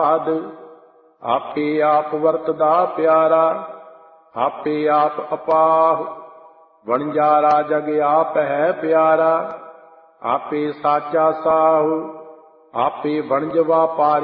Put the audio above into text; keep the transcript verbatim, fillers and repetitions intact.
ਆਦ ਆਪੇ ਆਪ ਵਰਤਦਾ ਪਿਆਰਾ, ਆਪੇ ਆਪ ਅਪਾਹ ਵਣਜਾਰਾ ਜਗ ਆਪ ਹੈ ਪਿਆਰਾ। ਆਪੇ ਸਾਚਾ ਸਾਹੁ ਆਪੇ ਵਣਜ ਵਾਪਾਰੀ,